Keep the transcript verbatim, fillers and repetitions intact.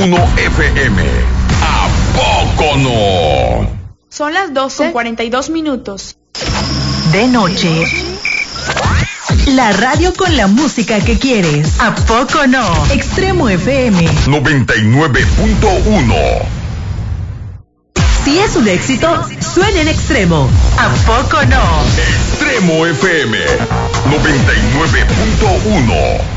uno F M. ¿A poco no? Son las doce con cuarenta y dos minutos. De noche. La radio con la música que quieres. ¿A poco no? Extremo F M noventa y nueve punto uno. Si es un éxito, suena en Extremo. ¿A poco no? Extremo F M noventa y nueve punto uno.